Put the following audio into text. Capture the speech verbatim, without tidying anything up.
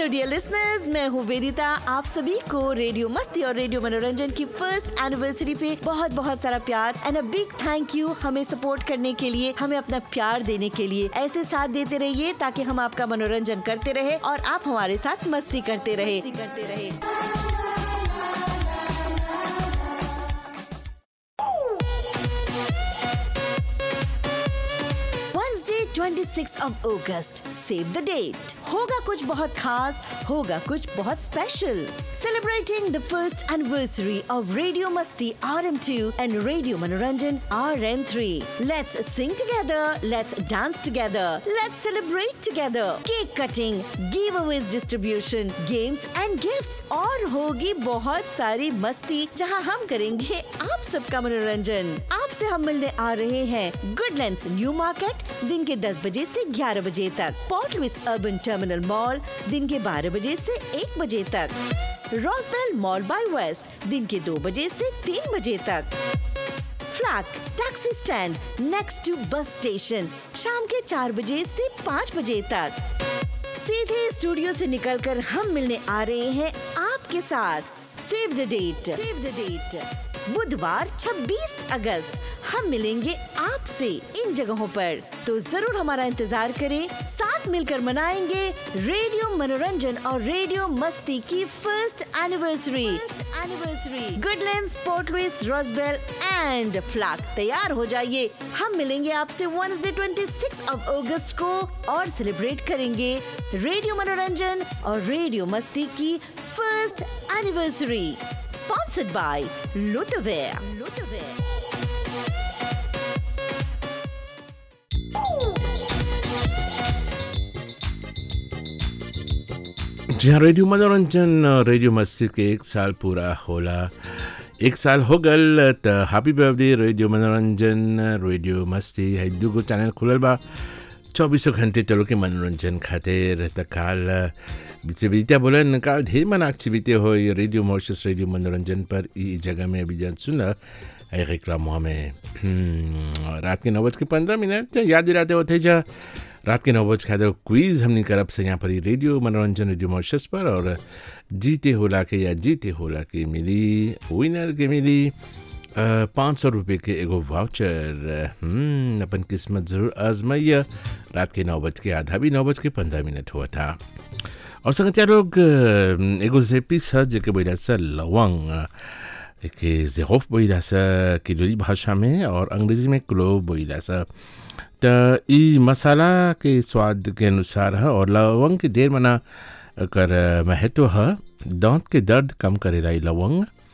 Deere listeners, मैं हूँ वेदिता। आप सभी को रेडियो मस्ती और रेडियो मनोरंजन की फर्स्ट एनिवर्सरी पे बहुत बहुत सारा प्यार and a big thank you हमें सपोर्ट करने के लिए, हमें अपना प्यार देने के लिए। ऐसे साथ देते रहिए ताकि हम आपका मनोरंजन करते रहे और आप हमारे साथ मस्ती करते रहे करते रहे twenty-sixth of August, save the date. होगा कुछ बहुत खास, होगा कुछ बहुत special. Celebrating the first anniversary of Radio Masti R M two and Radio Manoranjan R M three. Let's sing together, let's dance together, let's celebrate together. Cake cutting, giveaways distribution, games and gifts. और होगी बहुत सारी मस्ती जहां हम करेंगे आप सबका मनोरंजन. आपसे हम मिलने आ रहे हैं गुडलैंड्स न्यू मार्केट दिन के दस बजे से ग्यारह बजे तक, port Louis urban terminal mall दिन के बारह बजे से एक बजे तक, रोजबेल मॉल बाय वेस्ट दिन के दो बजे से तीन बजे तक, flag taxi stand next two bus station शाम के चार बजे से पाँच बजे तक. सीधे स्टूडियो से निकलकर हम मिलने आ रहे हैं आपके साथ. सेव द डेट, सेव द डेट. बुधवार छब्बीस अगस्त हम मिलेंगे आपसे इन जगहों पर, तो जरूर हमारा इंतजार करें. साथ मिलकर मनाएंगे रेडियो मनोरंजन और रेडियो मस्ती की first anniversary. Anniversary Goodlands, port Louis, Rosebel and flag. तैयार हो जाइए, हम मिलेंगे आपसे वेडनेसडे छब्बीस ऑफ अगस्त को और सेलिब्रेट करेंगे रेडियो मनोरंजन और रेडियो मस्ती की first anniversary. Sponsored by Lutavere. Lutavere. जहाँ रेडियो मनोरंजन और रेडियो मस्ती के एक साल पूरा होला. एक साल हो गल त हैप्पी बर्थडे रेडियो मनोरंजन रेडियो मस्ती. है दुगो चैनल खुलल बा चौबीसों घंटे चलो के मनोरंजन खातिर. त काल बिचबित्या बोलन काल ढेर मन एक्टिविटी हो रेडियो मॉरिशस रेडियो मनोरंजन पर. ई जगह में अभी जान सुना एक मुँह में रात के नौ बज के पंद्रह मिनट याद दिलाते होते जा. रात के नौ बज का दो क्विज़ हमने करब से यहाँ पर रेडियो मनोरंजन रेडियो मॉरिशस पर. और जीते होला के या जीते होला के मिली विनर के मिली पाँच सौ रुपये के एगो वाउचर. अपन किस्मत ज़रूर आजमाइए. रात के नौ बज के आधा भी नौ बज के पंद्रह मिनट हुआ था. और संगतिया लोग एगो जेपिस है जेके बोला सा लवंग के जेहोफ बोला सा किलोरी भाषा में और अंग्रेजी में क्लोव बोला सा. तो ई मसाला के स्वाद के अनुसार है और लवंग के देर मना कर महत्व है. दांत के दर्द कम करेला ई लवंग.